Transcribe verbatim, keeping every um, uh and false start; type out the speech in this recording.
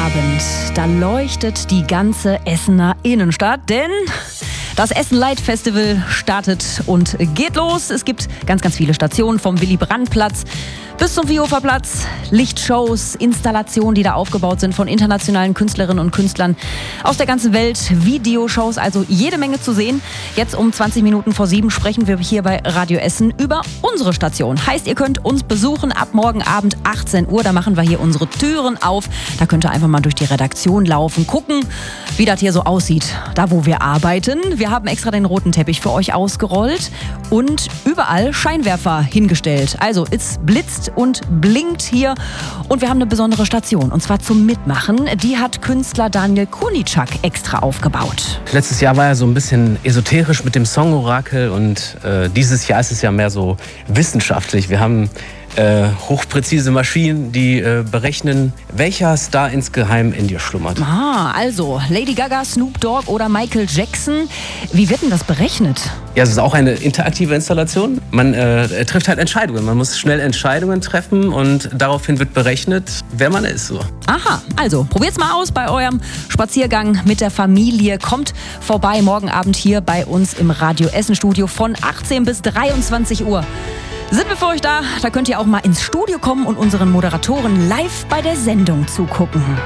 Abend, da leuchtet die ganze Essener Innenstadt, denn das Essen Light Festival startet und geht los. Es gibt ganz, ganz viele Stationen vom Willy-Brandt-Platz bis zum Viehhofer-Platz. Lichtshows, Installationen, die da aufgebaut sind von internationalen Künstlerinnen und Künstlern aus der ganzen Welt. Videoshows, also jede Menge zu sehen. Jetzt um zwanzig Minuten vor sieben sprechen wir hier bei Radio Essen über unsere Station. Heißt, ihr könnt uns besuchen ab morgen Abend achtzehn Uhr. Da machen wir hier unsere Türen auf. Da könnt ihr einfach mal durch die Redaktion laufen, gucken, wie das hier so aussieht, da wo wir arbeiten. Wir haben extra den roten Teppich für euch ausgerollt und überall Scheinwerfer hingestellt. Also es blitzt und blinkt hier und wir haben eine besondere Station und zwar zum Mitmachen. Die hat Künstler Daniel Kunitschak extra aufgebaut. Letztes Jahr war er so ein bisschen esoterisch mit dem Song-Orakel und äh, dieses Jahr ist es ja mehr so wissenschaftlich. Wir haben Äh, hochpräzise Maschinen, die äh, berechnen, welcher Star insgeheim in dir schlummert. Ah, also Lady Gaga, Snoop Dogg oder Michael Jackson. Wie wird denn das berechnet? Ja, es ist auch eine interaktive Installation. Man äh, trifft halt Entscheidungen. Man muss schnell Entscheidungen treffen und daraufhin wird berechnet, wer man ist. So. Aha, also probiert's mal aus bei eurem Spaziergang mit der Familie. Kommt vorbei morgen Abend hier bei uns im Radio Essen Studio von achtzehn bis dreiundzwanzig Uhr. Sind wir für euch da? Da könnt ihr auch mal ins Studio kommen und unseren Moderatoren live bei der Sendung zugucken.